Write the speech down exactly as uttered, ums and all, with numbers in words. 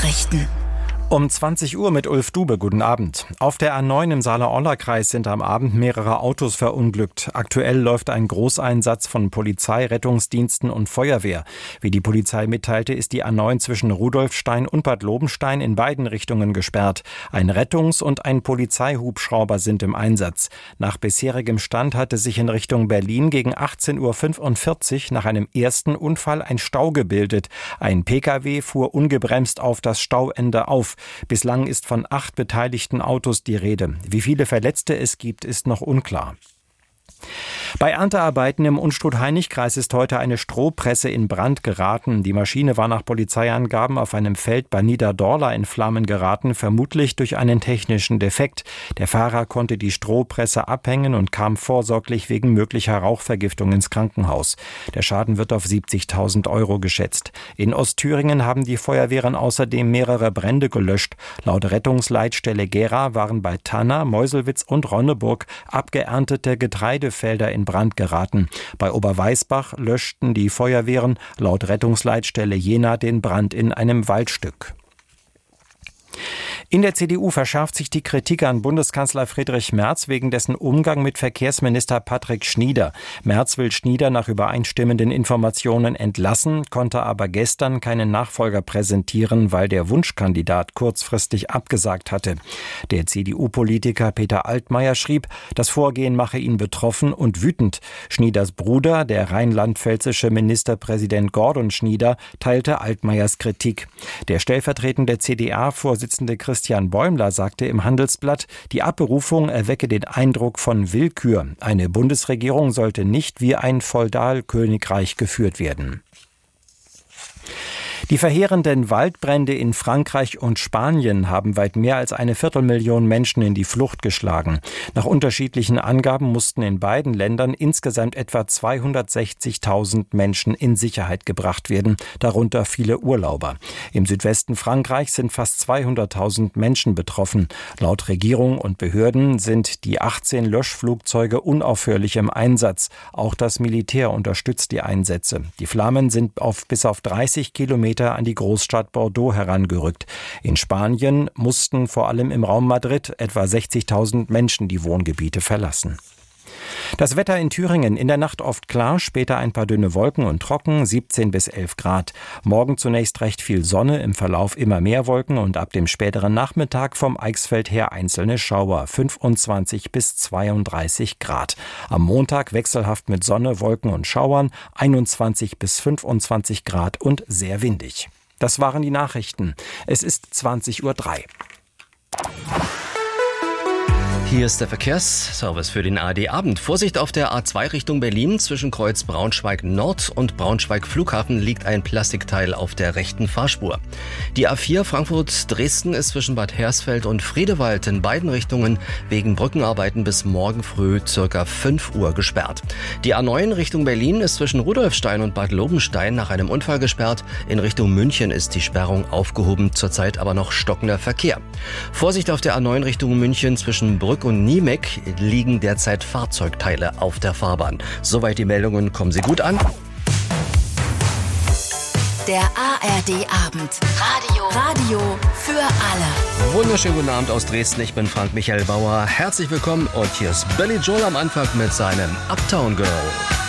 Nachrichten. Um zwanzig Uhr mit Ulf Dube, guten Abend. Auf der A neun im Saale-Orla-Kreis sind am Abend mehrere Autos verunglückt. Aktuell läuft ein Großeinsatz von Polizei, Rettungsdiensten und Feuerwehr. Wie die Polizei mitteilte, ist die A neun zwischen Rudolfstein und Bad Lobenstein in beiden Richtungen gesperrt. Ein Rettungs- und ein Polizeihubschrauber sind im Einsatz. Nach bisherigem Stand hatte sich in Richtung Berlin gegen achtzehn Uhr fünfundvierzig nach einem ersten Unfall ein Stau gebildet. Ein Pkw fuhr ungebremst auf das Stauende auf. Bislang ist von acht beteiligten Autos die Rede. Wie viele Verletzte es gibt, ist noch unklar. Bei Erntearbeiten im Unstrut-Hainich-Kreis ist heute eine Strohpresse in Brand geraten. Die Maschine war nach Polizeiangaben auf einem Feld bei Niederdorla in Flammen geraten, vermutlich durch einen technischen Defekt. Der Fahrer konnte die Strohpresse abhängen und kam vorsorglich wegen möglicher Rauchvergiftung ins Krankenhaus. Der Schaden wird auf siebzigtausend Euro geschätzt. In Ostthüringen haben die Feuerwehren außerdem mehrere Brände gelöscht. Laut Rettungsleitstelle Gera waren bei Tanna, Meuselwitz und Ronneburg abgeerntete Getreidefelder in Brand geraten. Bei Oberweisbach löschten die Feuerwehren laut Rettungsleitstelle Jena den Brand in einem Waldstück. In der C D U verschärft sich die Kritik an Bundeskanzler Friedrich Merz wegen dessen Umgang mit Verkehrsminister Patrick Schnieder. Merz will Schnieder nach übereinstimmenden Informationen entlassen, konnte aber gestern keinen Nachfolger präsentieren, weil der Wunschkandidat kurzfristig abgesagt hatte. Der C D U-Politiker Peter Altmaier schrieb, das Vorgehen mache ihn betroffen und wütend. Schnieders Bruder, der rheinland-pfälzische Ministerpräsident Gordon Schnieder, teilte Altmaiers Kritik. Der stellvertretende C D A-Vorsitzende Christian Christian Bäumler sagte im Handelsblatt, die Abberufung erwecke den Eindruck von Willkür. Eine Bundesregierung sollte nicht wie ein Feudalkönigreich geführt werden. Die verheerenden Waldbrände in Frankreich und Spanien haben weit mehr als eine Viertelmillion Menschen in die Flucht geschlagen. Nach unterschiedlichen Angaben mussten in beiden Ländern insgesamt etwa zweihundertsechzigtausend Menschen in Sicherheit gebracht werden, darunter viele Urlauber. Im Südwesten Frankreichs sind fast zweihunderttausend Menschen betroffen. Laut Regierung und Behörden sind die achtzehn Löschflugzeuge unaufhörlich im Einsatz. Auch das Militär unterstützt die Einsätze. Die Flammen sind auf bis auf dreißig Kilometer an die Großstadt Bordeaux herangerückt. In Spanien mussten vor allem im Raum Madrid etwa sechzigtausend Menschen die Wohngebiete verlassen. Das Wetter in Thüringen: in der Nacht oft klar, später ein paar dünne Wolken und trocken, siebzehn bis elf Grad. Morgen zunächst recht viel Sonne, im Verlauf immer mehr Wolken und ab dem späteren Nachmittag vom Eichsfeld her einzelne Schauer, fünfundzwanzig bis zweiunddreißig Grad. Am Montag wechselhaft mit Sonne, Wolken und Schauern, einundzwanzig bis fünfundzwanzig Grad und sehr windig. Das waren die Nachrichten. Es ist zwanzig Uhr drei. Hier ist der Verkehrsservice für den A R D-Abend. Vorsicht auf der A zwei Richtung Berlin. Zwischen Kreuz Braunschweig Nord und Braunschweig Flughafen liegt ein Plastikteil auf der rechten Fahrspur. Die A vier Frankfurt-Dresden ist zwischen Bad Hersfeld und Friedewald in beiden Richtungen wegen Brückenarbeiten bis morgen früh circa fünf Uhr gesperrt. Die A neun Richtung Berlin ist zwischen Rudolfstein und Bad Lobenstein nach einem Unfall gesperrt. In Richtung München ist die Sperrung aufgehoben, zurzeit aber noch stockender Verkehr. Vorsicht auf der A neun Richtung München zwischen Brück und Niemek liegen derzeit Fahrzeugteile auf der Fahrbahn. Soweit die Meldungen, kommen Sie gut an. Der A R D-Abend. Radio. Radio für alle. Wunderschönen guten Abend aus Dresden. Ich bin Frank Michael Bauer. Herzlich willkommen und hier ist Billy Joel am Anfang mit seinem Uptown Girl.